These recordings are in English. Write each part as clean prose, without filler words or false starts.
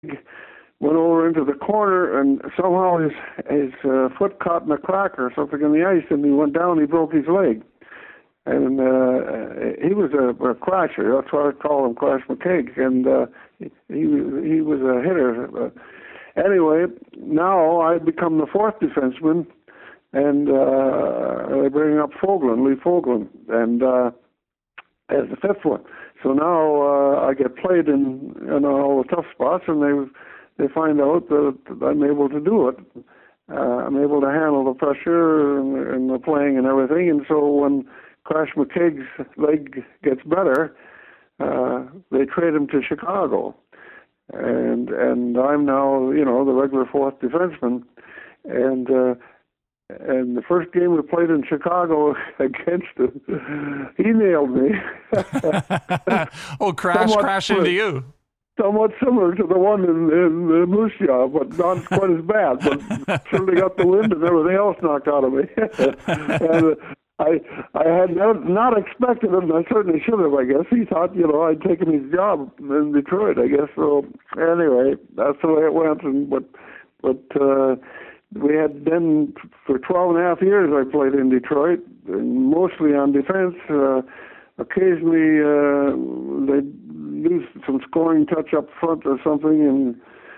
went over into the corner, and somehow his foot caught in a crack or something in the ice, and he went down. He broke his leg, and he was a crasher. That's why I call him Crash McKeag, and he was a hitter. Anyway, now I become the fourth defenseman, and they bring up Lee Fogland, and as the fifth one. So now I get played in all the tough spots, and they find out that I'm able to do it. I'm able to handle the pressure and the playing and everything. And so when Crash McKeag's leg gets better, they trade him to Chicago. And I'm now, the regular fourth defenseman. And the first game we played in Chicago against him, he nailed me. Oh, crash into you. Somewhat similar to the one in Moose Jaw, but not quite as bad. But certainly got the wind and everything else knocked out of me. And I had not expected it, and I certainly should have, I guess. He thought, I'd taken his job in Detroit, I guess. So anyway, that's the way it went. But we had then, for 12 and a half years, I played in Detroit, and mostly on defense. Occasionally, they'd lose some scoring touch up front or something, and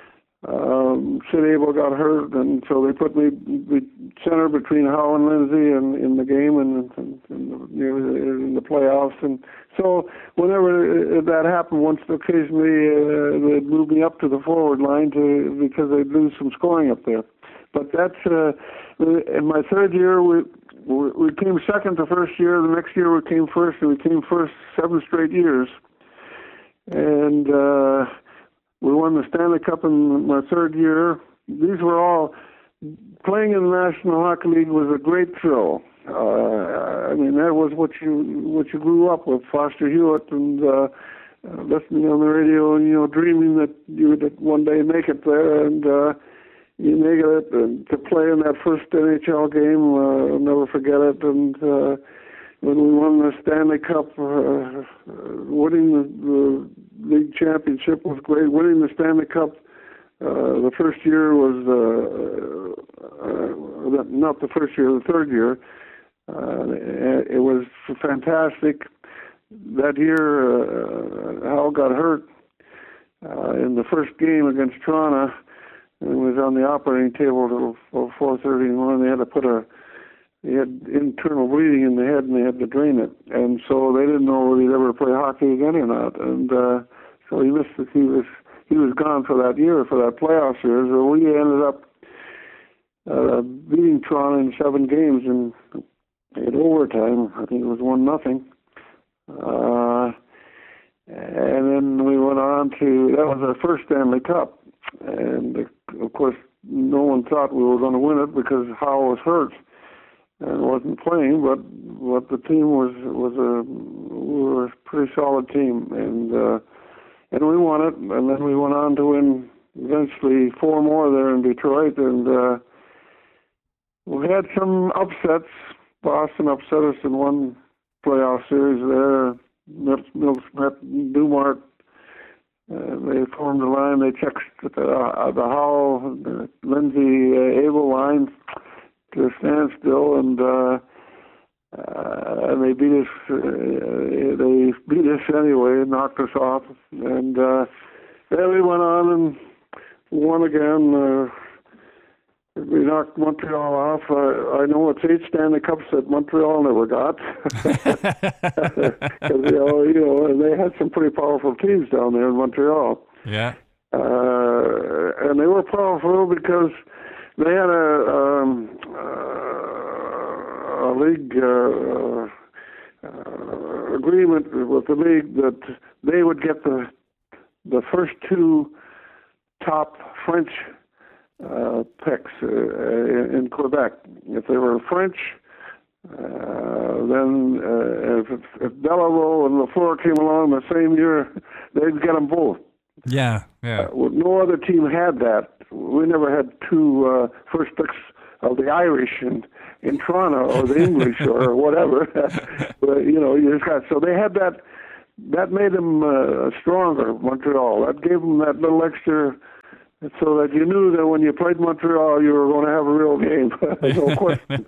Sid Abel got hurt, and so they put me center between Howe and Lindsay in the game and in the playoffs. And so whenever that happened, once occasionally they'd move me up to the forward line because they'd lose some scoring up there. But that's in my third year, we came second the first year. The next year we came first, and we came first 7 straight years. And we won the Stanley Cup in my third year. These were all, playing in the National Hockey League was a great thrill. I mean, that was what you grew up with, Foster Hewitt, and listening on the radio and, dreaming that you would one day make it there, and you make it, and to play in that first NHL game, I'll never forget it. And when we won the Stanley Cup, winning the league championship was great. Winning the Stanley Cup the first year was, not the first year, the third year. It was fantastic. That year, Hal got hurt in the first game against Toronto, and was on the operating table till 4:31. They had to he had internal bleeding in the head, and they had to drain it. And so they didn't know whether he'd ever play hockey again or not. And so he missed it. He was gone for that year, for that playoff series. So we ended up beating Toronto in 7 games in overtime. I think it was 1-0. And then we went on to, that was our first Stanley Cup. And of course, no one thought we were going to win it because Howe was hurt and wasn't playing, but the team we were a pretty solid team, and we won it, and then we went on to win eventually 4 more there in Detroit, and we had some upsets. Boston upset us in one playoff series there. Milks met Dumart. They formed a line. They checked the Howe, Lindsay Abel line to a standstill, and they beat us. They beat us anyway, knocked us off, and then we went on and won again. We knocked Montreal off. I know it's 8 Stanley Cups that Montreal never got, because they had some pretty powerful teams down there in Montreal. Yeah, and they were powerful because they had a league agreement with the league that they would get the first 2 top French picks in Quebec. If they were French, then if Delarose and Lafleur came along the same year, they'd get them both. Yeah. No other team had that. We never had 2 first picks of the Irish in Toronto or the English or whatever. But, you just got, so they had that that made them stronger, Montreal. That gave them that little extra, so that you knew that when you played Montreal, you were going to have a real game, no question.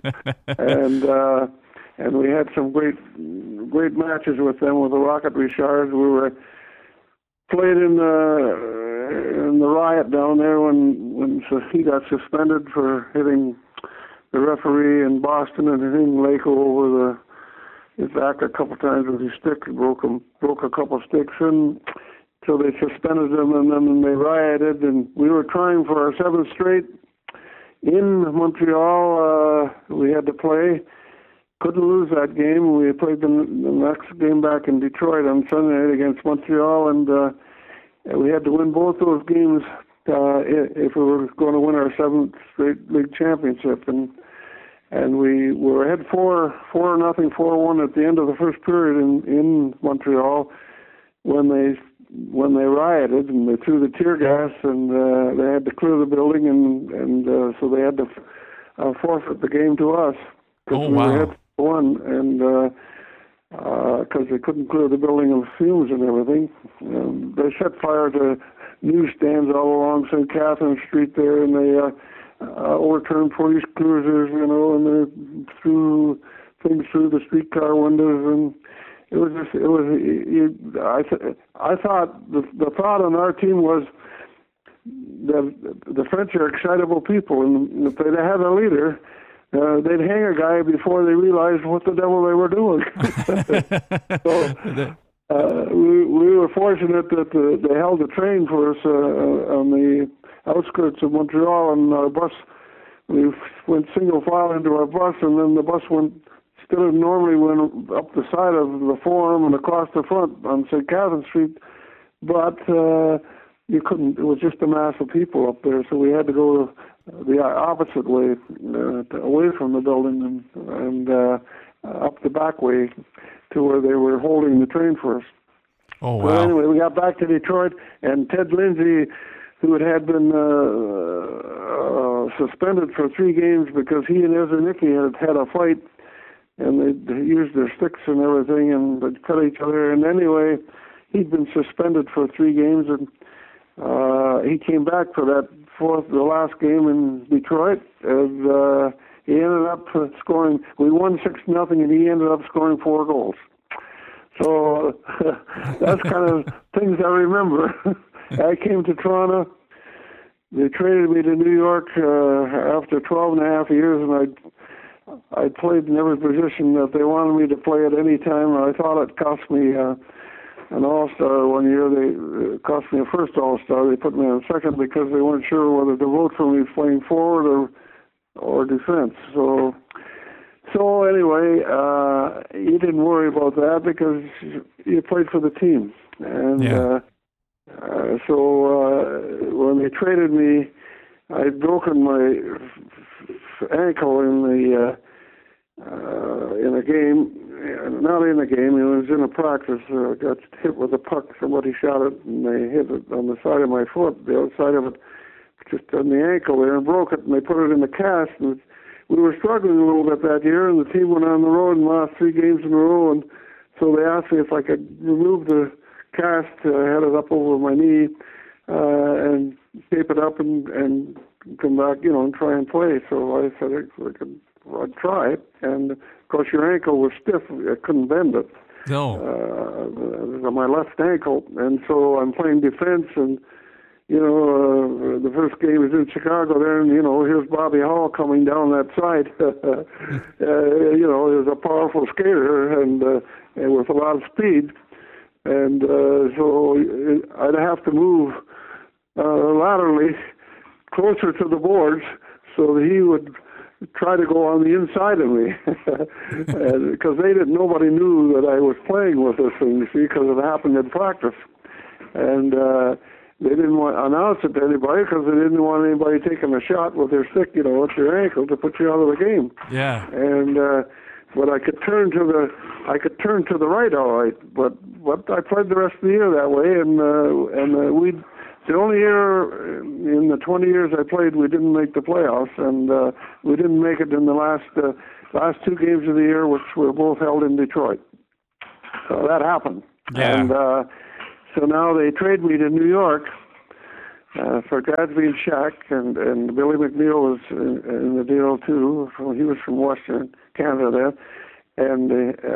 And we had some great matches with them, with the Rocket Richards. We were played in the riot down there when he got suspended for hitting the referee in Boston and hitting Leko over his back a couple times with his stick. Broke a couple sticks, and so they suspended him, and then they rioted. And we were trying for our 7th straight in Montreal. We had to play. Couldn't lose that game. We played the next game back in Detroit on Sunday night against Montreal, and we had to win both those games if we were going to win our 7th straight league championship. And we were ahead 4-0, 4-1 at the end of the first period in Montreal when they rioted and they threw the tear gas, and they had to clear the building, and so they had to forfeit the game to us. Oh, wow. We were ahead 4-1, and because they couldn't clear the building of fumes and everything. They set fire to newsstands all along St. Catherine Street there, and they overturned police cruisers, and they threw things through the streetcar windows, and I thought the thought on our team was that the French are excitable people, and if they had a leader, they'd hang a guy before they realized what the devil they were doing. So we were fortunate that they held a train for us on the outskirts of Montreal, and our bus, we went single file into our bus, and then the bus went, instead of normally went up the side of the Forum and across the front on St. Catherine Street, but you couldn't, it was just a mass of people up there, so we had to go the opposite way, away from the building and up the back way to where they were holding the train for us. Oh, wow. So anyway, we got back to Detroit, and Ted Lindsay, who had been suspended for 3 games because he and Ezra Nicky had a fight, and they used their sticks and everything and they'd cut each other. And anyway, he'd been suspended for 3 games, and he came back for the last game in Detroit, and he ended up scoring. We won 6-0, and he ended up scoring 4 goals. So that's kind of things I remember. I came to Toronto. They traded me to New York after 12 and a half years, and I played in every position that they wanted me to play at any time. I thought it cost me an All-Star one year. It cost me a first All-Star. They put me on second because they weren't sure whether to vote for me playing forward or defense. So anyway, you didn't worry about that because you played for the team. And so when they traded me, I'd broken my ankle in a game. Not in a game, it was in a practice. I got hit with a puck. Somebody shot it, and they hit it on the side of my foot, the outside of it, just on the ankle there, and broke it, and they put it in the cast. And we were struggling a little bit that year, and the team went on the road and lost 3 games in a row, and so they asked me if I could remove the cast. I had it up over my knee, and tape it up and come back, and try and play. So I said I'd try it, and of course your ankle was stiff. I couldn't bend it. No. On my left ankle, and so I'm playing defense, and the first game is in Chicago there, and here's Bobby Hall coming down that side. He was a powerful skater and with a lot of speed, and so I'd have to move laterally closer to the boards so that he would try to go on the inside of me, because nobody knew that I was playing with this thing, you see, because it happened in practice, and they didn't want to announce it to anybody because they didn't want anybody taking a shot with their stick, with your ankle to put you out of the game. Yeah. And but I could turn to the right, all right. But I played the rest of the year that way, and the only year in the 20 years I played, we didn't make the playoffs, and we didn't make it in the last 2 games of the year, which were both held in Detroit. So that happened. Yeah. And so now they trade me to New York for Gadsby and Shack, and Billy McNeil was in the deal too. He was from Western Canada then. And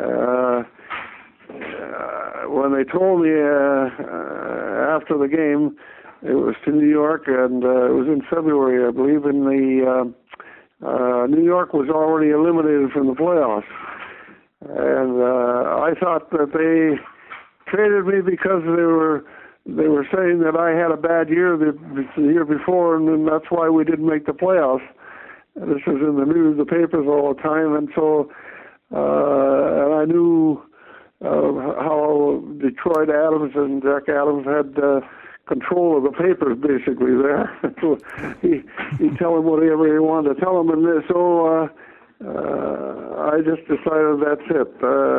when they told me after the game, it was to New York, and it was in February, I believe, and New York was already eliminated from the playoffs. And I thought that they traded me because they were saying that I had a bad year the year before, and that's why we didn't make the playoffs. And this was in the news, the papers all the time, and so and I knew how Detroit Adams and Jack Adams had control of the papers, basically, there. He'd tell him whatever he wanted to tell him, and so I just decided that's it.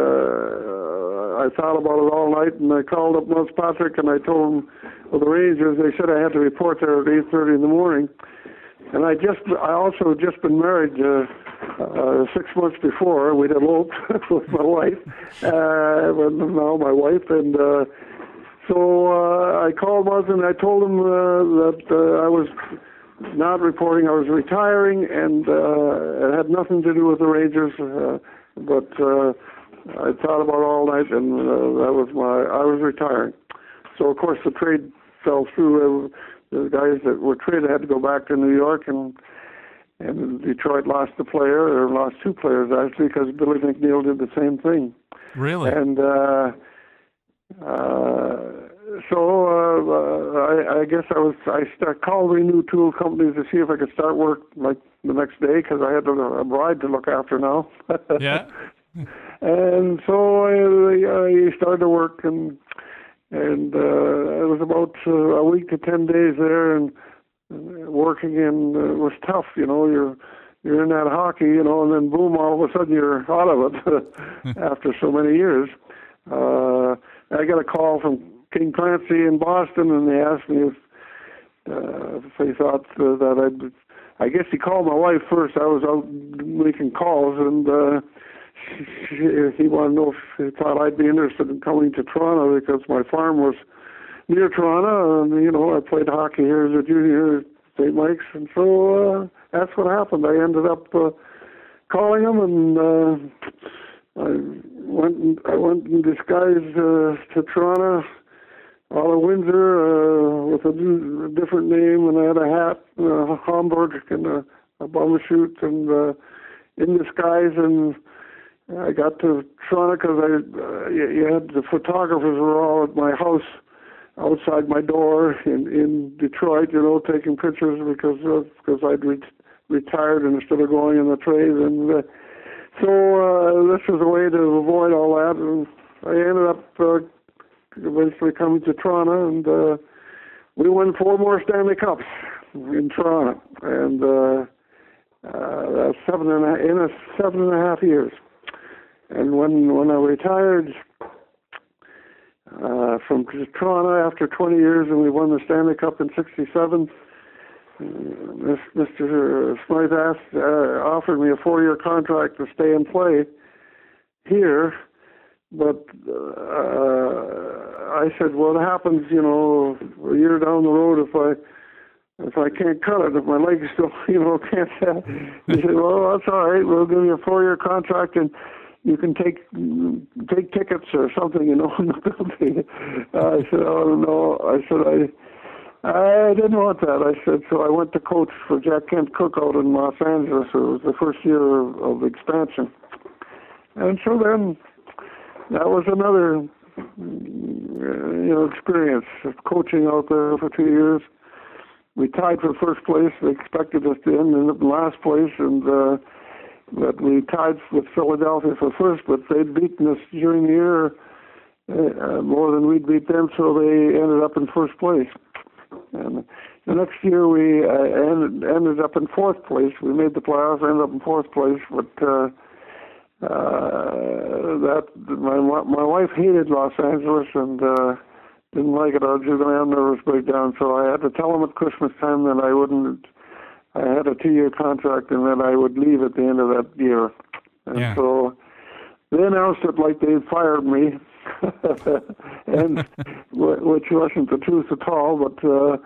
I thought about it all night, and I called up Mus Patrick, and I told him, well, the Rangers, they said I had to report there at 8:30 in the morning. And I also just been married 6 months before. We'd eloped with my wife, now my wife, and so I called Mus and I told him that I was not reporting, I was retiring, and it had nothing to do with the Rangers, but I thought about it all night, and I was retiring. So of course the trade fell through. The guys that were traded had to go back to New York, and Detroit lost a player, or lost two players actually, because Billy McNeil did the same thing. Really? And I guess I called Renew Tool Companies to see if I could start work like the next day, because I had a bride to look after now. Yeah. And so I started to work, and it was about a week to 10 days there, and working, and it was tough, you're in that hockey, and then boom, all of a sudden you're out of it after so many years. I got a call from King Clancy in Boston, and they asked me if they thought that I guess he called my wife first. I was out making calls, and he wanted to know if he thought I'd be interested in coming to Toronto, because my farm was near Toronto, and I played hockey here as a junior at St. Mike's, and so that's what happened. I ended up calling him, and I went in disguise to Toronto, out of Windsor, with a different name, and I had a hat, a Homburg, and a bum suit, and in disguise, and I got to Toronto because you had the photographers were all at my house outside my door in Detroit, taking pictures because I'd retired instead of going in the trade, and so this was a way to avoid all that, and I ended up eventually coming to Toronto, and we won 4 more Stanley Cups in Toronto, and that's 7.5 years. And when I retired from Toronto after 20 years, and we won the Stanley Cup in '67, Mr. Smythe offered me a 4-year contract to stay and play here, but I said, well, it happens, a year down the road if I can't cut it, if my legs still, can't. He said, well, that's all right. We'll give you a 4-year contract, and you can take tickets or something, in the building. I said, oh, no. I said, I didn't want that. I said, so I went to coach for Jack Kent Cooke out in Los Angeles. It was the first year of expansion. And so then that was another, experience of coaching out there for 2 years. We tied for first place. They expected us to end in last place, and but we tied with Philadelphia for first, but they'd beaten us during the year more than we'd beat them, so they ended up in first place. And the next year we ended up in fourth place. We made the playoffs, ended up in fourth place, but my wife hated Los Angeles and didn't like it. I was just going to have nervous breakdown, so I had to tell them at Christmas time that I wouldn't. I had a 2-year contract and that I would leave at the end of that year. And so they announced it like they fired me, and which wasn't the truth at all. But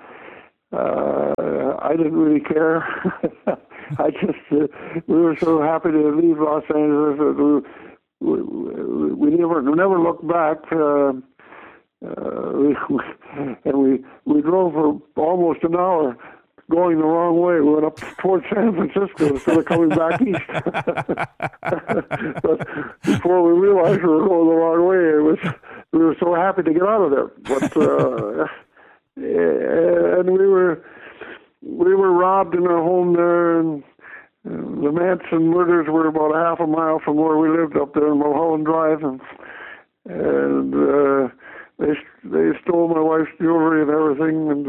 I didn't really care. I just we were so happy to leave Los Angeles that we never looked back. We drove for almost an hour, going the wrong way. We went up towards San Francisco instead of coming back east. But before we realized we were going the wrong way, we were so happy to get out of there. But and we were robbed in our home there, and the Manson murders were about a half a mile from where we lived up there in Mulholland Drive, and they stole my wife's jewelry and everything, and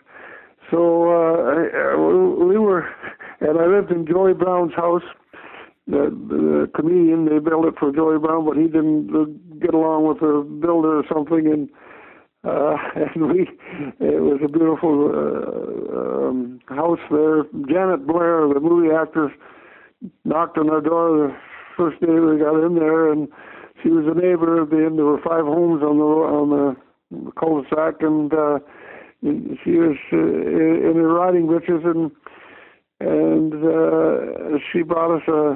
we were, and I lived in Joey Brown's house. The comedian, they built it for Joey Brown, but he didn't get along with the builder or something, and it was a beautiful house there. Janet Blair, the movie actress, knocked on our door the first day we got in there, and she was a neighbor at the end. There were 5 homes on the cul-de-sac, and she was in her riding breeches, and she brought us a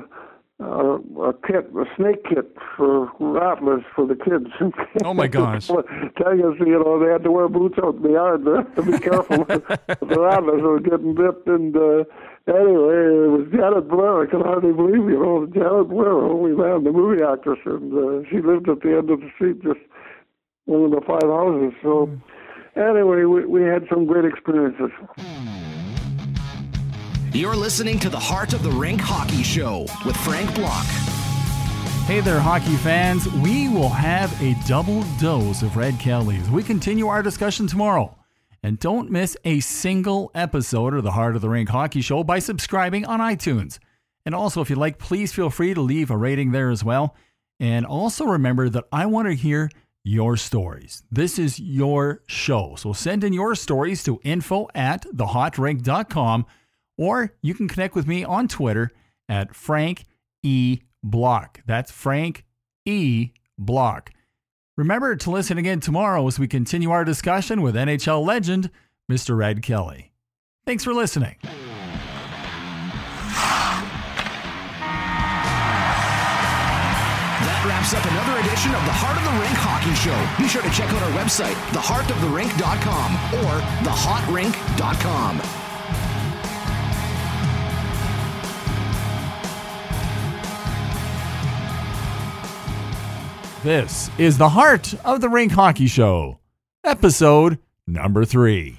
snake kit for rattlers for the kids. Oh my gosh! Telling us, they had to wear boots out in the yard to be careful. The rattlers were getting bit, and anyway, it was Janet Blair. I can hardly believe, Janet Blair, holy man, the movie actress, and she lived at the end of the street, just one of the 5 houses. So anyway, we had some great experiences. You're listening to the Heart of the Rink Hockey Show with Frank Block. Hey there, hockey fans. We will have a double dose of Red Kelly as we continue our discussion tomorrow. And don't miss a single episode of the Heart of the Rink Hockey Show by subscribing on iTunes. And also, if you'd like, please feel free to leave a rating there as well. And also remember that I want to hear your stories. This is your show. So send in your stories to info@thehotrink.com. Or you can connect with me on Twitter at Frank E. Block. That's Frank E. Block. Remember to listen again tomorrow as we continue our discussion with NHL legend, Mr. Red Kelly. Thanks for listening. That wraps up another edition of the Heart of the Rink Hockey Show. Be sure to check out our website, theheartoftherink.com or thehotrink.com. This is the Heart of the Rink Hockey Show, episode number 3.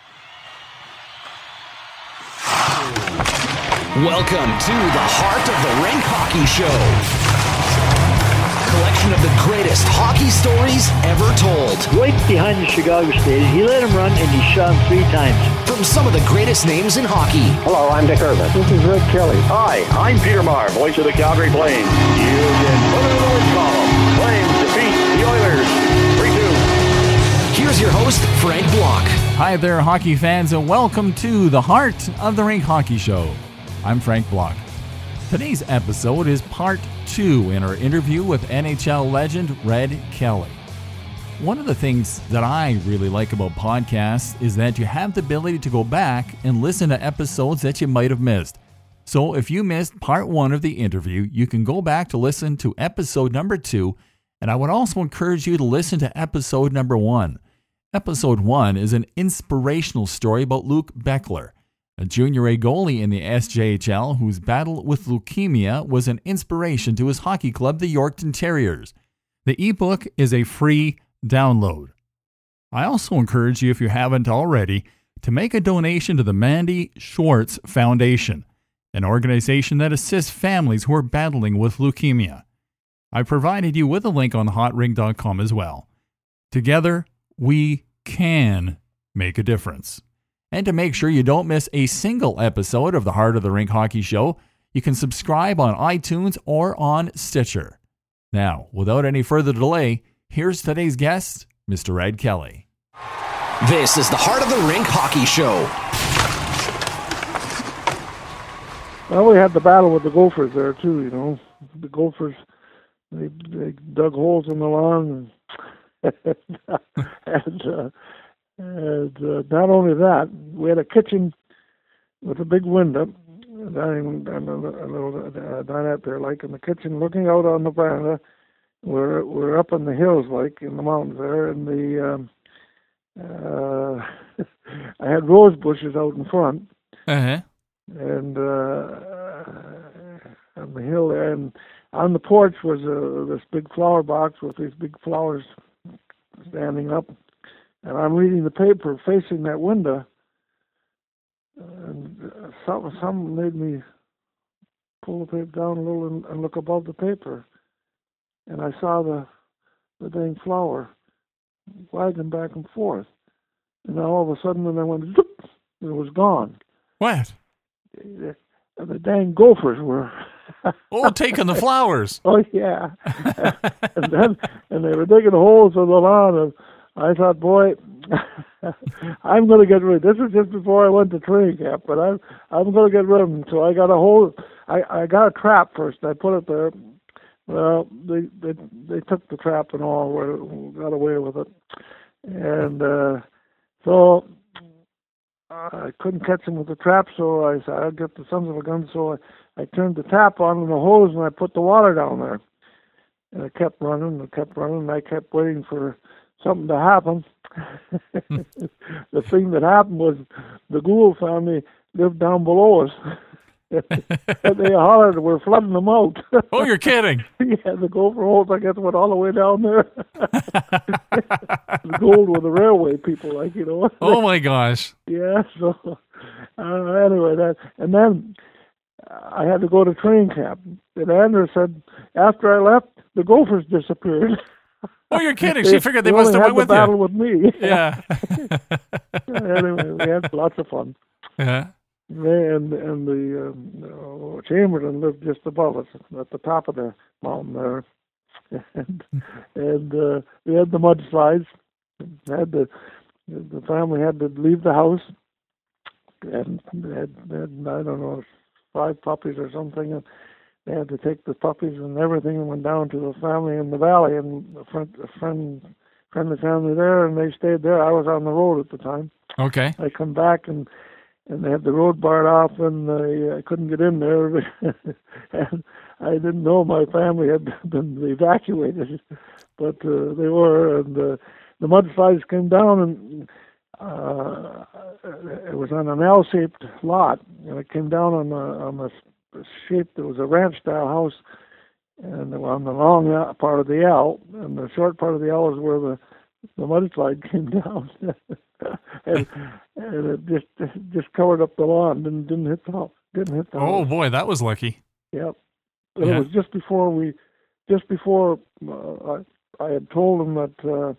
Welcome to the Heart of the Rink Hockey Show. Collection of the greatest hockey stories ever told. Right behind the Chicago stage, he let him run and he shot him 3 times. From some of the greatest names in hockey. Hello, I'm Dick Irvin. This is Red Kelly. Hi, I'm Peter Maher, voice of the Calgary Flames. You can put it in the win column. Flames defeat the Oilers 3-2. Here's your host, Frank Block. Hi there, hockey fans, and welcome to the Heart of the Rink Hockey Show. I'm Frank Block. Today's episode is part 2 in our interview with NHL legend Red Kelly. One of the things that I really like about podcasts is that you have the ability to go back and listen to episodes that you might have missed. So if you missed part 1 of the interview, you can go back to listen to episode number 2, and I would also encourage you to listen to episode number 1. Episode 1 is an inspirational story about Luke Beckler, a Junior A goalie in the SJHL whose battle with leukemia was an inspiration to his hockey club, the Yorkton Terriers. The ebook is a free download. I also encourage you, if you haven't already, to make a donation to the Mandy Schwartz Foundation, an organization that assists families who are battling with leukemia. I provided you with a link on thehotrink.com as well. Together, we can make a difference. And to make sure you don't miss a single episode of the Heart of the Rink Hockey Show, you can subscribe on iTunes or on Stitcher. Now, without any further delay, here's today's guest, Mr. Red Kelly. This is the Heart of the Rink Hockey Show. Well, we had the battle with the Gophers there, too, The Gophers, they dug holes in the lawn, and not only that, we had a kitchen with a big window, dining and a little dinette there, like in the kitchen, looking out on the veranda. We're up in the hills, like in the mountains there, and I had rose bushes out in front, and on the hill there, and on the porch was this big flower box with these big flowers standing up, and I'm reading the paper facing that window, and something made me pull the paper down a little and look above the paper, and I saw the dang flower wagging back and forth, and then all of a sudden, when I went zoop, it was gone. What? And the dang gophers were taking the flowers. Oh yeah, and they were digging holes in the lawn, and I thought, boy, I'm going to get rid. This was just before I went to training camp, but I'm going to get rid of them. So I got a hole. I got a trap first. I put it there. Well, they took the trap and all, got away with it, and so I couldn't catch them with the trap. So I said, I'll get the sons of a gun. So I turned the tap on in the hose and I put the water down there, and it kept running and kept running. And I kept waiting for something to happen. The thing that happened was the Gould family lived down below us. And they hollered, we're flooding them out. Oh, you're kidding. Yeah, the gopher holes, I guess, went all the way down there. The Gould were the railway people, like, you know. Oh, my gosh. Yeah, so anyway, and then I had to go to training camp. And Andrew said, after I left, the gophers disappeared. Oh, you're kidding. She figured they must have went with you. Battle with me. Yeah. Anyway, we had lots of fun. Yeah. And the Chamberlain lived just above us at the top of the mountain there, and we had the mudslides. The family had to leave the house, and they had I don't know 5 puppies or something, and they had to take the puppies and everything and went down to the family in the valley, and a friendly family there, and they stayed there. I was on the road at the time. Okay. I come back and they had the road barred off, and I couldn't get in there. And I didn't know my family had been evacuated, but they were. And the mudslides came down, and it was on an L-shaped lot, and it came down on the shape that was a ranch-style house, and on the long part of the L, and the short part of the L is where the mudslide came down. and it just covered up the lawn, didn't hit the house. Oh boy, that was lucky. Yep. Yeah. It was just before I had told him that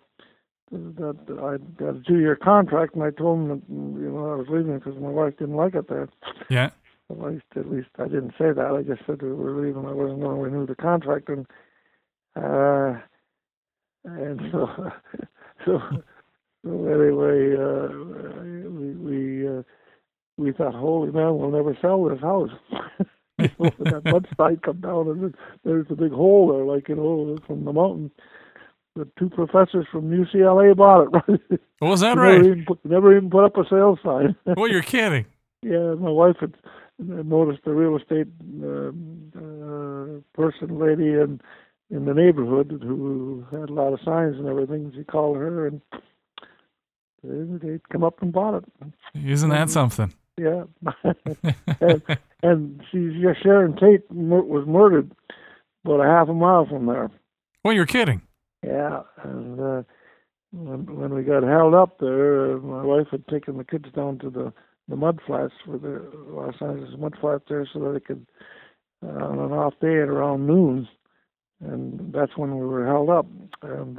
I got a 2-year contract, and I told him that I was leaving because my wife didn't like it there. Yeah. At least I didn't say that. I just said we were leaving. I wasn't going to renew the contract, and so anyway, we thought, holy man, we'll never sell this house. That mudslide come down, and there's a big hole there, like, from the mountain. The 2 professors from UCLA bought it. Right? Was that right? Never even put up a sales sign. Oh, you're kidding. Yeah, my wife had noticed the real estate lady in the neighborhood who had a lot of signs and everything. She called her, and they'd come up and bought it. Isn't that something? Yeah. and Sharon Tate was murdered about a half a mile from there. Well, you're kidding. Yeah, and when we got held up there, my wife had taken the kids down to the mud flats for the Los Angeles mud flats there, so that they could on an off day at around noon, and that's when we were held up. And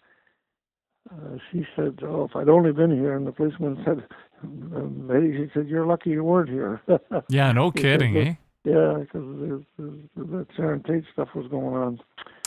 she said, "Oh, if I'd only been here," and the policeman said, "She said, you're lucky you weren't here." Yeah, no kidding, eh? Yeah, because the Sharon Tate stuff was going on.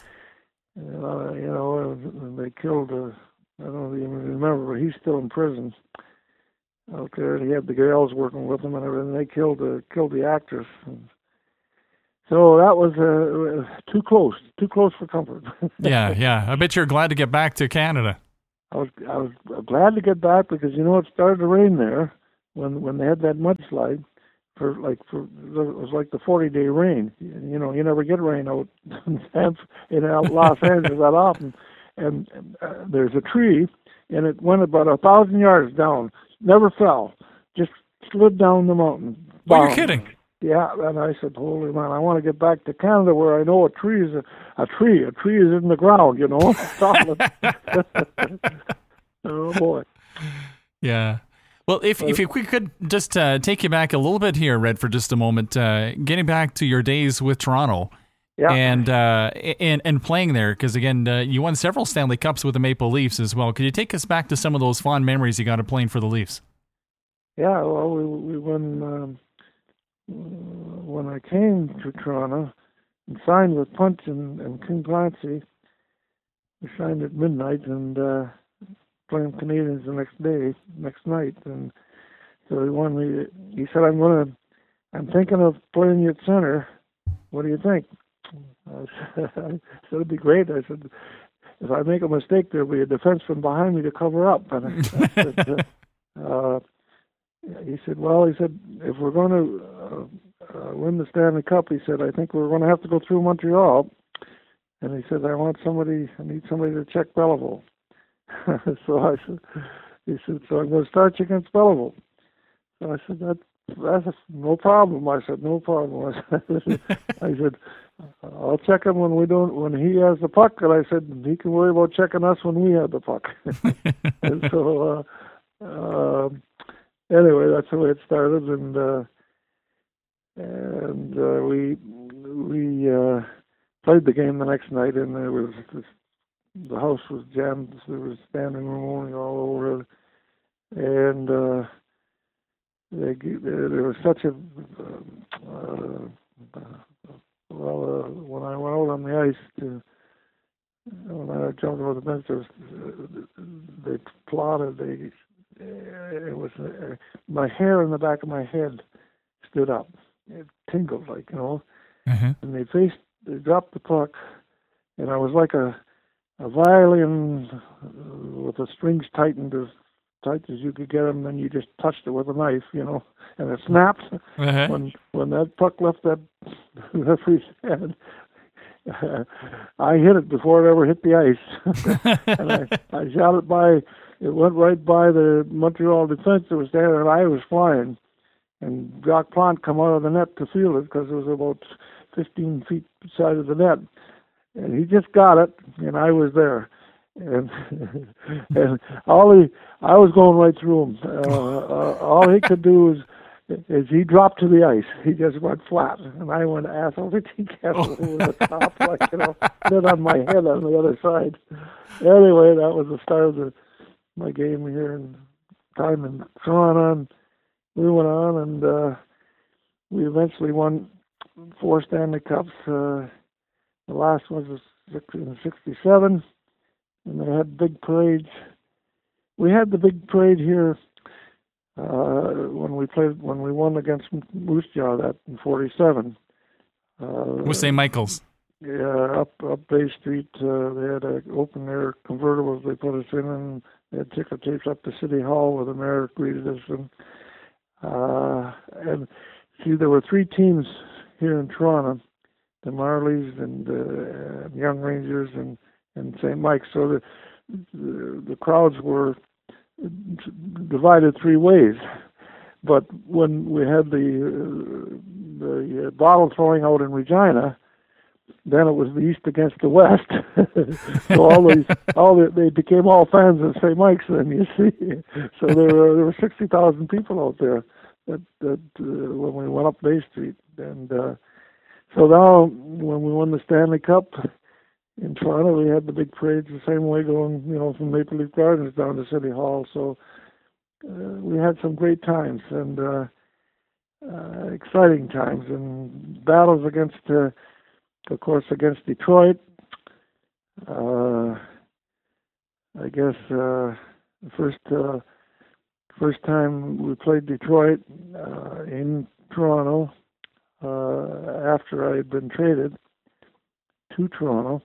They killed. I don't even remember, but he's still in prison out there. He had the girls working with him and everything. They killed the actress. And So that was too close for comfort. Yeah. I bet you're glad to get back to Canada. I was glad to get back because it started to rain there when they had that mudslide it was like the 40-day rain. You never get rain out in Los Angeles that often. And there's a tree, and it went about 1,000 yards down, never fell, just slid down the mountain. Oh, you're kidding. Yeah, and I said, holy man, I want to get back to Canada where I know a tree is a tree. A tree is in the ground, solid. Oh, boy. Yeah. Well, if we could just take you back a little bit here, Red, for just a moment, getting back to your days with Toronto. Yeah. And playing there, because, again, you won several Stanley Cups with the Maple Leafs as well. Could you take us back to some of those fond memories you got of playing for the Leafs? Yeah, well, we won... when I came to Toronto and signed with Punch and King Clancy, we signed at midnight and playing Canadians the next night. And so he wanted me. He said, "I'm thinking of playing you at center. What do you think?" I said, "It'd be great." I said, "If I make a mistake, there'll be a defenseman behind me to cover up." And I said, he said, if we're going to win the Stanley Cup, he said, I think we're going to have to go through Montreal. And he said, I need somebody to check Belleville. He said, so I'm going to start you against Belleville. So I said, that's no problem. I said, no problem. I said, I'll check him when he has the puck. And I said, he can worry about checking us when we have the puck. And so, anyway, that's the way it started, and we played the game the next night, and the house was jammed. There was standing room only all over, and there was such a when I went out on the ice when I jumped over the bench, they plotted. It was my hair in the back of my head stood up. It tingled Mm-hmm. And they dropped the puck, and I was like a violin with the strings tightened as tight as you could get them. Then you just touched it with a knife, and it snapped. Uh-huh. When that puck left that referee's head. I hit it before it ever hit the ice, and I shot it by. It went right by the Montreal defense that was there, and I was flying. And Jacques Plante come out of the net to field it because it was about 15 feet beside of the net. And he just got it, and I was there. And I was going right through him. All he could do is he dropped to the ice. He just went flat, and I went ass over the top, then on my head on the other side. Anyway, that was the start of my game here in time in Toronto. And we went on, and we eventually won 4 Stanley Cups. The last one was in '67, and they had big parades. We had the big parade here when we won against Moose Jaw that in '47. With St. Michael's. Yeah, up Bay Street, they had an open air convertibles they put us in, and they had ticker tapes up to City Hall where the mayor greeted us. And see, there were 3 teams here in Toronto: the Marlies and Young Rangers and St. Mike's. So the crowds were divided 3 ways. But when we had the bottle throwing out in Regina, then it was the East against the West. So they became all fans of St. Mike's. Then you see, so there were 60,000 people out there that when we went up Bay Street, and so now when we won the Stanley Cup in Toronto, we had the big parades the same way going, from Maple Leaf Gardens down to City Hall. So we had some great times and exciting times, and battles against. Of course, against Detroit. I guess the first time we played Detroit in Toronto, after I had been traded to Toronto.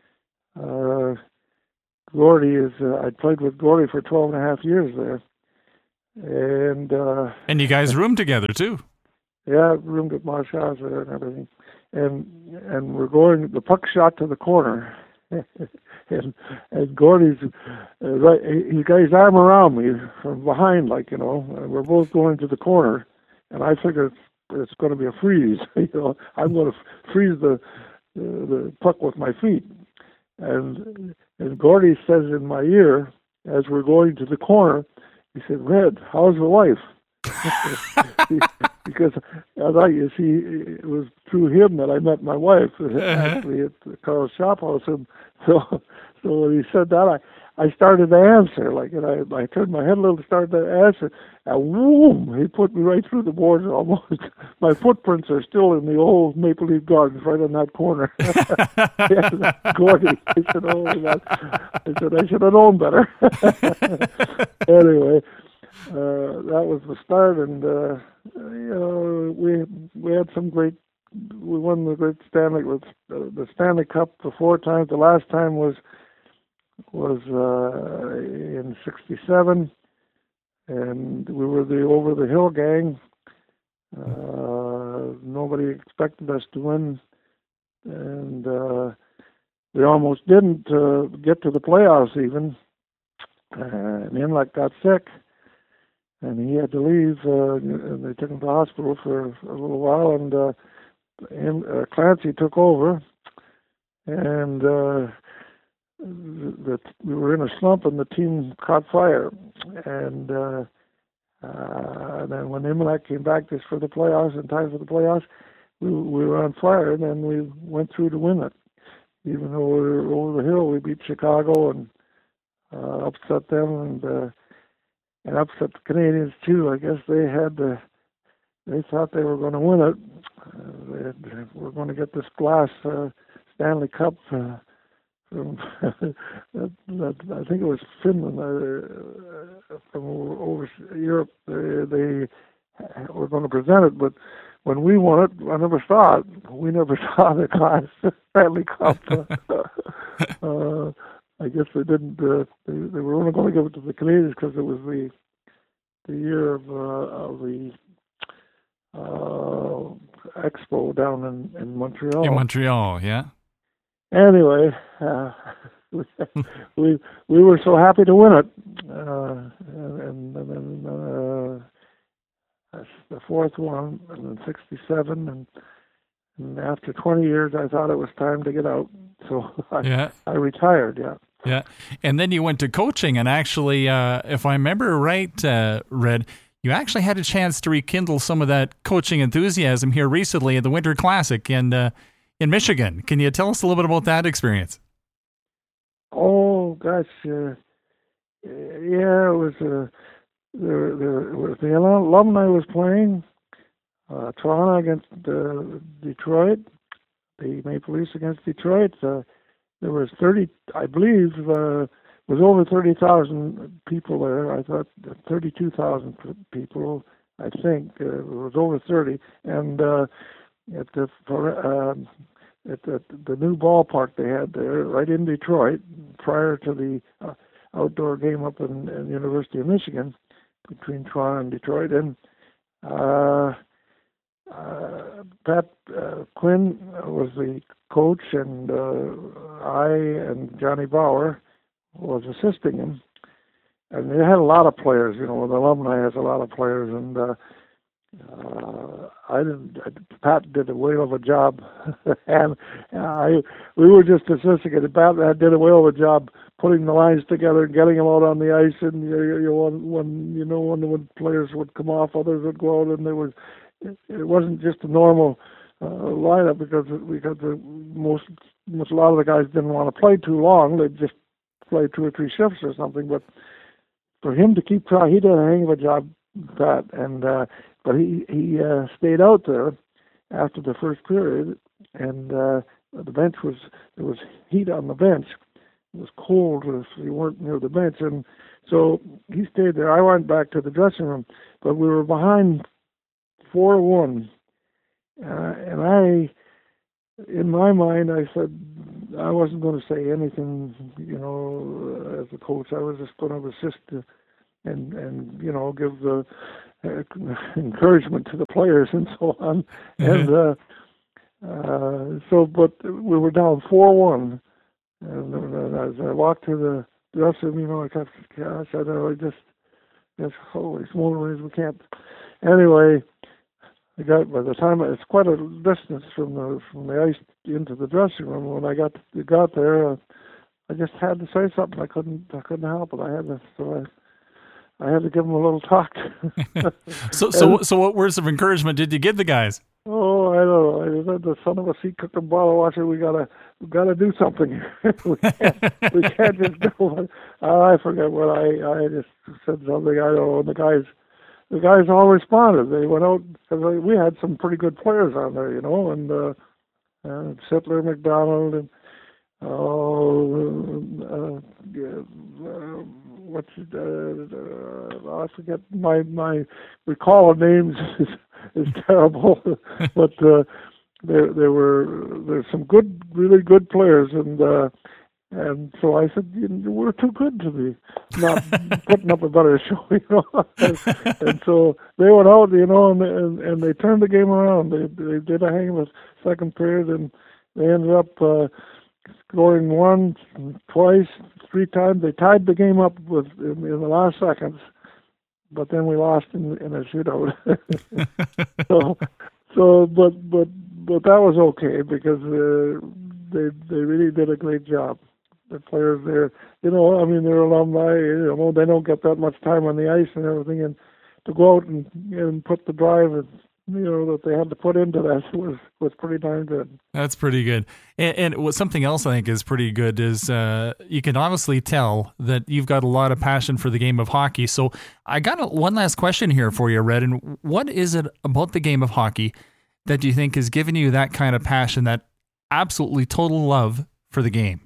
Gordy I played with Gordy for 12 and a half years there. And you guys roomed together, too. Yeah, roomed at Marsh House there and everything. And we're going, the puck shot to the corner. and Gordy's right, he got his arm around me from behind, like, and we're both going to the corner. And I figured it's going to be a freeze. I'm going to freeze the puck with my feet. And Gordy says in my ear, as we're going to the corner, he said, "Red, how's the wife?" Because you see, it was through him that I met my wife actually at the Carl's Shop House, and so when he said that, I started to answer, and I turned my head a little to start to answer, and boom, he put me right through the boards almost. My footprints are still in the old Maple Leaf Gardens right on that corner. Gordy, I said, "Oh, that." I said, "I should have known better." Anyway, that was the start, and we had some great. We won the great the Stanley Cup 4 times. The last time was in '67, and we were the Over the Hill gang. Nobody expected us to win, and we almost didn't get to the playoffs even. And Imlach got sick, and he had to leave. And they took him to the hospital for a little while, and Clancy took over, and we were in a slump, and the team caught fire. And then when Imlach came back just for the playoffs, in time for the playoffs, we were on fire, and then we went through to win it. Even though we were over the hill, we beat Chicago and upset them, and upset the Canadians too. I guess they thought they were going to win it. We're going to get this glass Stanley Cup from I think it was Finland from over Europe. They were going to present it, but when we won it, I never saw it. We never saw the glass Stanley Cup. I guess they didn't. They were only going to give it to the Canadians because it was the year of the Expo down in Montreal. In Montreal, yeah. Anyway, we were so happy to win it, and then the fourth one in '67, and after 20 years, I thought it was time to get out, so I retired. Yeah. Yeah, and then you went to coaching, and actually, if I remember right, Red, you actually had a chance to rekindle some of that coaching enthusiasm here recently at the Winter Classic in Michigan. Can you tell us a little bit about that experience? Oh gosh, yeah, it was the alumni was playing Toronto against Detroit, the Maple Leafs against Detroit. There was 30, I believe, was over 30,000 people there. I thought 32,000 people. I think it was over 30, and at the new ballpark they had there, right in Detroit, prior to the outdoor game up in University of Michigan between Toronto and Detroit, and Pat Quinn was the coach, and I and Johnny Bauer was assisting him. And they had a lot of players, the alumni has a lot of players, and Pat did a whale of a job, and we were just assisting it. Pat did a whale of a job putting the lines together and getting them out on the ice, and when players would come off, others would go out, and it wasn't just a normal lineup because a lot of the guys didn't want to play too long. They'd just play 2 or 3 shifts or something. But for him to keep trying, he did a hang of a job, Pat. And but he stayed out there after the first period, and the bench there was heat on the bench. It was cold if you weren't near the bench, and so he stayed there. I went back to the dressing room, but we were behind 4-1, And in my mind, I said I wasn't going to say anything, as a coach. I was just going to assist and give the encouragement to the players and so on. And but we were down 4-1, and as I walked to the dressing room, I kept, gosh, I know, just holy smokes, we can't. Anyway, by the time it's quite a distance from the ice into the dressing room. When I got there, I just had to say something. I couldn't help it. I had to give them a little talk. So what words of encouragement did you give the guys? Oh, I don't know. The son of a sea cook and bottle washer. We gotta do something here. we can't just go. I forget what I just said something. I don't know. And the guys all responded. They went out because we had some pretty good players on there, and Sittler, McDonald, and I forget my recall of names is terrible, but there's some really good players, and so I said, we're too good to be not putting up a better show, and so they went out, and they turned the game around. They did a hang of a second period, and they ended up scoring once, twice, 3 times. They tied the game up in the last seconds, but then we lost in a shootout. But that was okay because they really did a great job. The players there, they're alumni. They don't get that much time on the ice and everything, and to go out and put the drive that they had to put into that was pretty darn good. That's pretty good. And something else I think is pretty good is you can obviously tell that you've got a lot of passion for the game of hockey. So I got one last question here for you, Red. And what is it about the game of hockey that you think has given you that kind of passion, that absolutely total love for the game?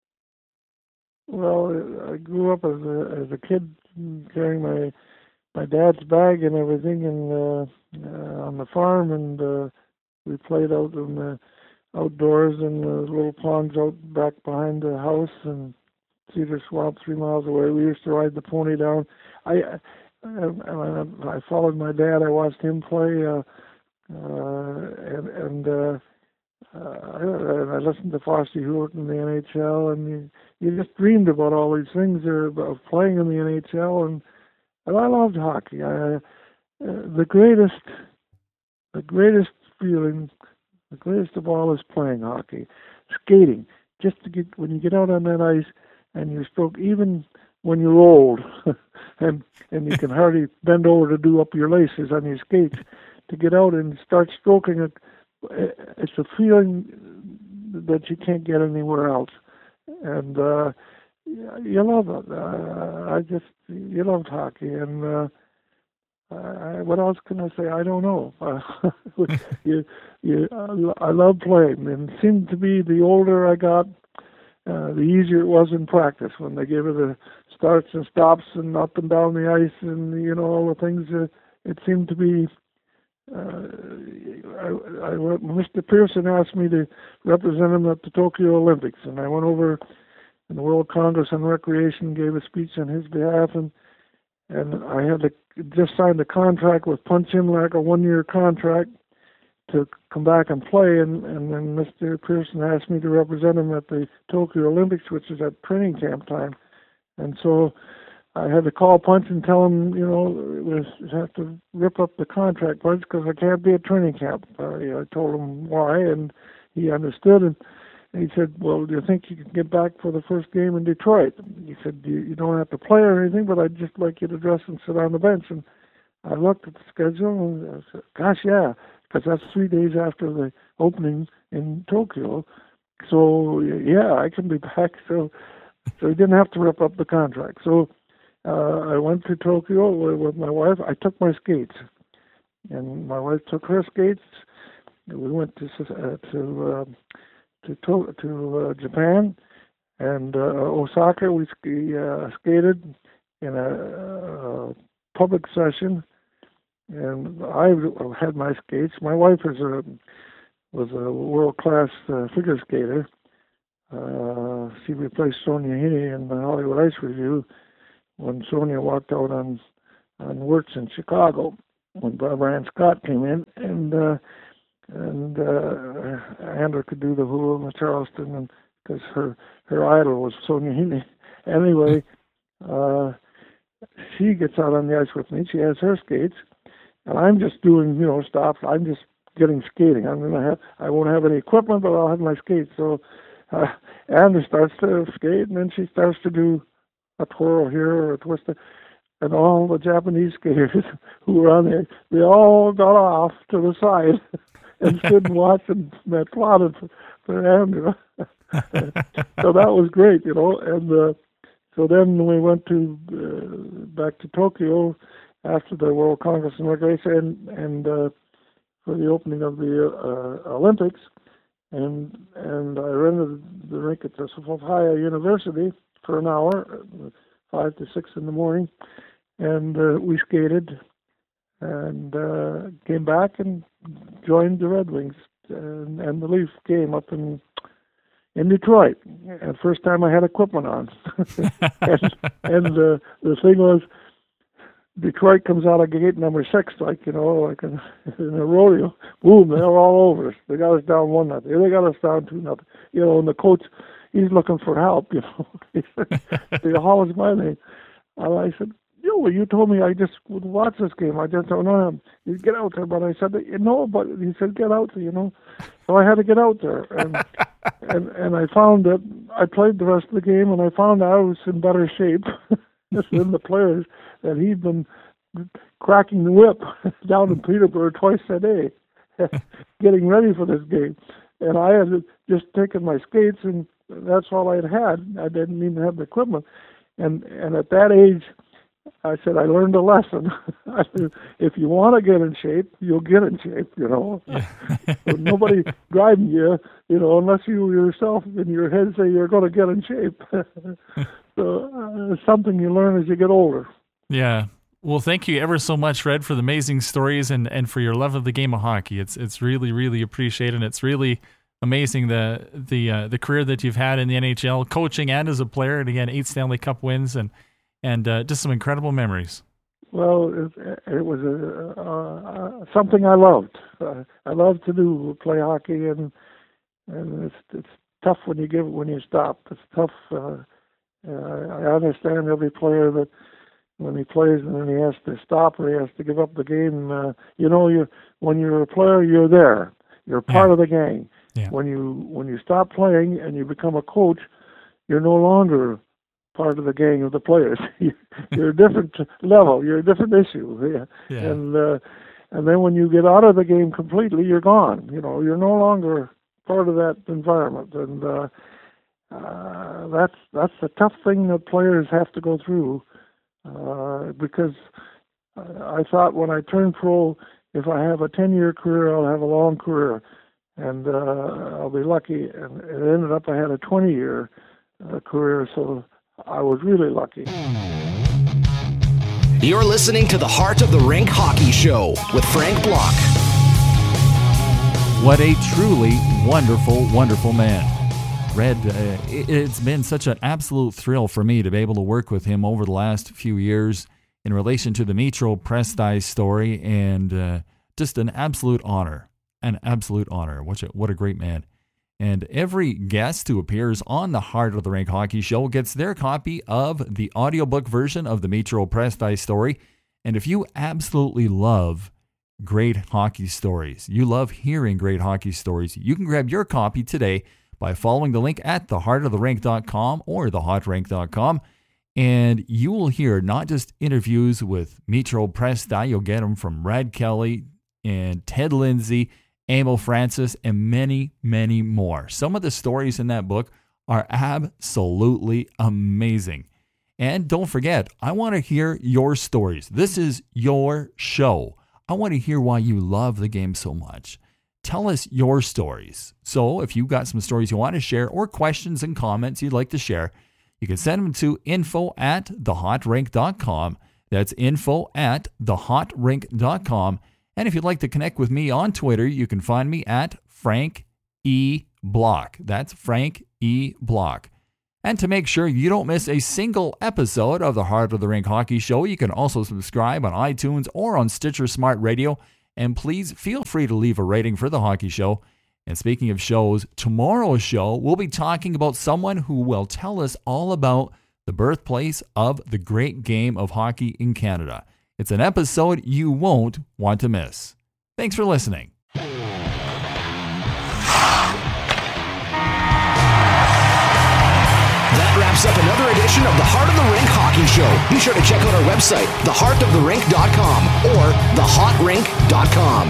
Well, I grew up as a kid carrying my dad's bag and everything, and on the farm, and we played out in the outdoors in the little ponds out back behind the house, and Cedar Swamp 3 miles away. We used to ride the pony down. I followed my dad. I watched him play, and I listened to Foster Hewitt in the NHL, and you just dreamed about all these things of playing in the NHL, and I loved hockey. The greatest feeling, the greatest of all, is playing hockey, skating. Just when you get out on that ice and you stroke, even when you're old, and you can hardly bend over to do up your laces on your skates, to get out and start stroking it, it's a feeling that you can't get anywhere else, and you love it. You loved hockey, and what else can I say? I don't know. I love playing, and it seemed to be the older I got, the easier it was in practice when they gave it the starts and stops and up and down the ice and all the things. It seemed to be. Mr. Pearson asked me to represent him at the Tokyo Olympics, and I went over in the World Congress on Recreation, gave a speech on his behalf, and I had to just signed a contract with Punch Imlach, a 1-year contract, to come back and play, and then Mr. Pearson asked me to represent him at the Tokyo Olympics, which is at training camp time, and so I had to call Punch and tell him, we have to rip up the contract, Punch, because I can't be at training camp. I told him why, and he understood, and he said, well, do you think you can get back for the first game in Detroit? He said, you don't have to play or anything, but I'd just like you to dress and sit on the bench. And I looked at the schedule, and I said, gosh, yeah, because that's 3 days after the opening in Tokyo. So, yeah, I can be back. So he didn't have to rip up the contract. So I went to Tokyo with my wife. I took my skates, and my wife took her skates. We went to Japan and Osaka. We skated in a public session and I had my skates. My wife was a world-class figure skater. She replaced Sonia Heaney in the Hollywood Ice Review when Sonia walked out on Wirtz in Chicago when Barbara Ann Scott came in, and Andrew could do the hula in Charleston, and because her idol was Sonia Heaney. Anyway, she gets out on the ice with me. She has her skates, and I'm just doing stuff. I'm just getting skating. I won't have any equipment, but I'll have my skates. So Andrew starts to skate, and then she starts to do a twirl here or a twist, and all the Japanese skaters who were on there, they all got off to the side and stood and watched and applauded for Andrew. So that was great, and so then we went back to Tokyo after the World Congress and Recreation and for the opening of the Olympics, and I rented the rink at the Sophia University for an hour, 5 to 6 in the morning, and we skated and came back and joined the Red Wings and the Leaf game up in Detroit. And first time I had equipment on. and the thing was, Detroit comes out of gate number 6, like in a rodeo. Boom, they're all over us. They got us down 1-0. They got us down 2-0. And the coach, he's looking for help, He said, how is my name? And I said, you told me I just would watch this game. I just don't know him. You get out there. But I said, but he said, get out there, So I had to get out there. And I found that I played the rest of the game, and I found I was in better shape than the players, that he'd been cracking the whip down in Peterborough twice a day, getting ready for this game. And I had just taken my skates, and that's all I had. I didn't even have the equipment. And at that age, I said, I learned a lesson. I said, if you want to get in shape, you'll get in shape, Yeah. So nobody driving you, unless you yourself in your head say you're going to get in shape. So it's something you learn as you get older. Yeah. Well, thank you ever so much, Red, for the amazing stories and for your love of the game of hockey. It's really, really appreciated. It's really amazing the career that you've had in the NHL, coaching and as a player, and again, 8 Stanley Cup wins and just some incredible memories. Well, it was something I loved. I love to play hockey, and it's tough when you stop. It's tough. I understand every player that when he plays and then he has to stop or he has to give up the game. When you're a player, you're there. You're part of the gang. Yeah. When you stop playing and you become a coach, you're no longer part of the gang of the players. You're a different level. You're a different issue. Yeah. And then when you get out of the game completely, you're gone. You're no longer part of that environment. And that's a tough thing that players have to go through. Because I thought when I turned pro, if I have a 10-year career, I'll have a long career, and I'll be lucky. And it ended up I had a 20-year career, so I was really lucky. You're listening to the Heart of the Rink Hockey Show with Frank Block. What a truly wonderful, wonderful man. Red, it's been such an absolute thrill for me to be able to work with him over the last few years in relation to the Metro Press story, and just an absolute honor. An absolute honor. What a great man. And every guest who appears on the Heart of the Rink Hockey Show gets their copy of the audiobook version of the Metro Press story. And if you absolutely love great hockey stories, you love hearing great hockey stories, you can grab your copy today by following the link at theheartoftherink.com or thehotrink.com. And you will hear not just interviews with Metro Press, you'll get them from Brad Kelly and Ted Lindsay, Emil Francis, and many, many more. Some of the stories in that book are absolutely amazing. And don't forget, I want to hear your stories. This is your show. I want to hear why you love the game so much. Tell us your stories. So if you've got some stories you want to share or questions and comments you'd like to share, you can send them to info@thehotrink.com. That's info@thehotrink.com. And if you'd like to connect with me on Twitter, you can find me at Frank E. Block. That's Frank E. Block. And to make sure you don't miss a single episode of the Heart of the Rink Hockey Show, you can also subscribe on iTunes or on Stitcher Smart Radio. And please feel free to leave a rating for the Hockey Show. And speaking of shows, tomorrow's show, we'll be talking about someone who will tell us all about the birthplace of the great game of hockey in Canada. It's an episode you won't want to miss. Thanks for listening. That wraps up another edition of the Heart of the Rink Hockey Show. Be sure to check out our website, theheartoftherink.com or thehotrink.com.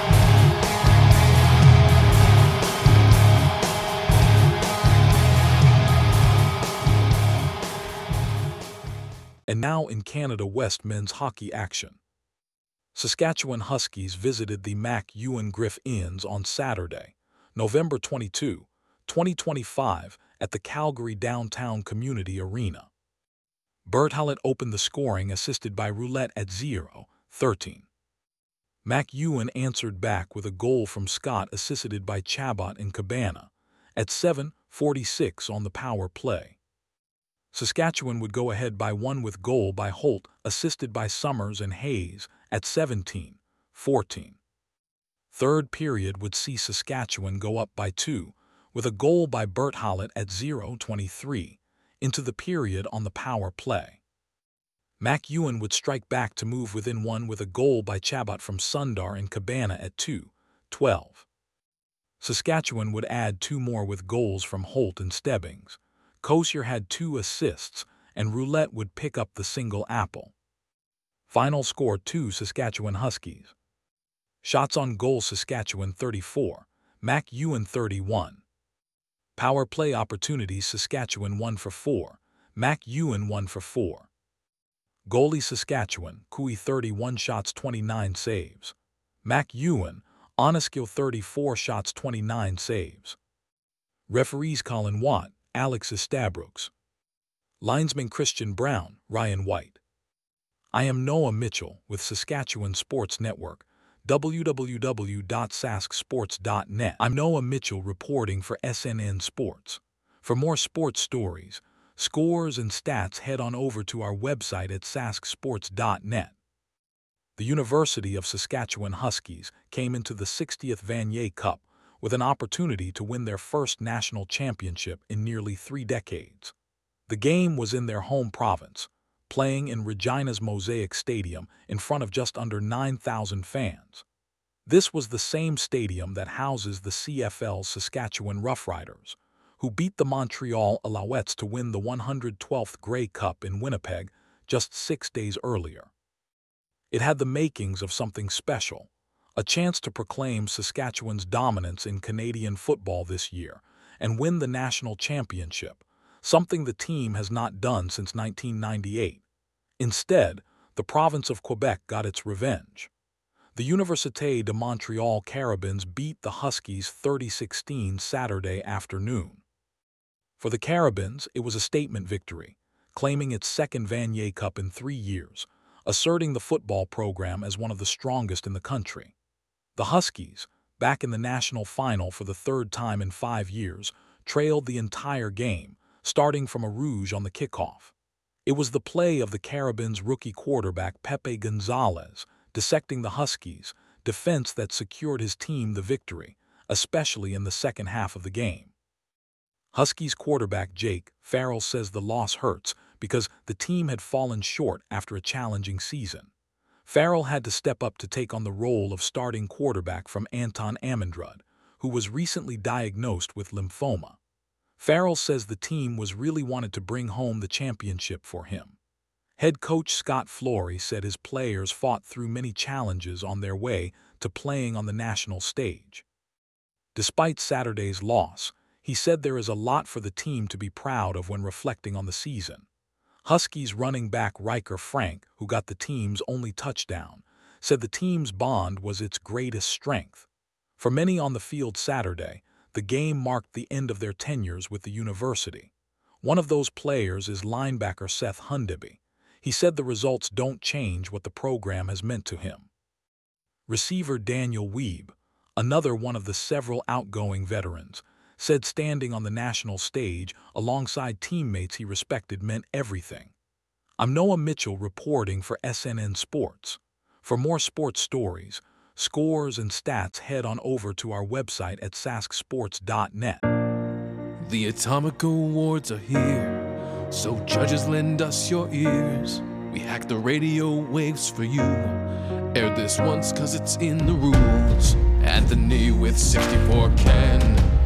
And now in Canada West men's hockey action. Saskatchewan Huskies visited the Mac Ewan Griff Inns on Saturday, November 22, 2025, at the Calgary Downtown Community Arena. Bert Hallett opened the scoring, assisted by Roulette at 0-13. Mac Ewan answered back with a goal from Scott, assisted by Chabot and Cabana, at 7:46 on the power play. Saskatchewan would go ahead by one with goal by Holt, assisted by Summers and Hayes, at 17-14. Third period would see Saskatchewan go up by 2, with a goal by Bert Hallett at 0:23, into the period on the power play. Mac Ewan would strike back to move within 1 with a goal by Chabot from Sundar and Cabana at 2:12. Saskatchewan would add 2 more with goals from Holt and Stebbings. Kosier had 2 assists, and Roulette would pick up the single apple. Final score 2 Saskatchewan Huskies. Shots on goal Saskatchewan 34, Mac Ewan 31. Power play opportunities Saskatchewan 1 for 4, Mac Ewan 1 for 4. Goalie Saskatchewan, Kui 31 shots 29 saves. Mac Ewan, Oneskill 34 shots 29 saves. Referees Colin Watt, Alex Estabrooks. Linesman Christian Brown, Ryan White. I am Noah Mitchell with Saskatchewan Sports Network, www.sasksports.net. I'm Noah Mitchell reporting for SNN Sports. For more sports stories, scores, and stats, head on over to our website at sasksports.net. The University of Saskatchewan Huskies came into the 60th Vanier Cup with an opportunity to win their first national championship in nearly 3 decades. The game was in their home province, playing in Regina's Mosaic Stadium in front of just under 9,000 fans. This was the same stadium that houses the CFL's Saskatchewan Roughriders, who beat the Montreal Alouettes to win the 112th Grey Cup in Winnipeg just 6 days earlier. It had the makings of something special, a chance to proclaim Saskatchewan's dominance in Canadian football this year and win the national championship, something the team has not done since 1998. Instead, the province of Quebec got its revenge. The Université de Montréal Carabins beat the Huskies 30-16 Saturday afternoon. For the Carabins, it was a statement victory, claiming its second Vanier Cup in 3 years, asserting the football program as one of the strongest in the country. The Huskies, back in the national final for the 3rd time in 5 years, trailed the entire game, starting from a rouge on the kickoff. It was the play of the Carabins' rookie quarterback Pepe Gonzalez, dissecting the Huskies' defense that secured his team the victory, especially in the second half of the game. Huskies quarterback Jake Farrell says the loss hurts because the team had fallen short after a challenging season. Farrell had to step up to take on the role of starting quarterback from Anton Amundrud, who was recently diagnosed with lymphoma. Farrell says the team was really wanted to bring home the championship for him. Head coach Scott Flory said his players fought through many challenges on their way to playing on the national stage. Despite Saturday's loss, he said there is a lot for the team to be proud of when reflecting on the season. Huskies running back Riker Frank, who got the team's only touchdown, said the team's bond was its greatest strength. For many on the field Saturday, the game marked the end of their tenures with the university. One of those players is linebacker Seth Hundeby. He said the results don't change what the program has meant to him. Receiver Daniel Weeb, another one of the several outgoing veterans, said standing on the national stage alongside teammates he respected meant everything. I'm Noah Mitchell reporting for SNN Sports. For more sports stories, scores, and stats, head on over to our website at sasksports.net. The Atomic Awards are here, so judges lend us your ears. We hack the radio waves for you. Air this once cause it's in the rules. Anthony with 64 Ken.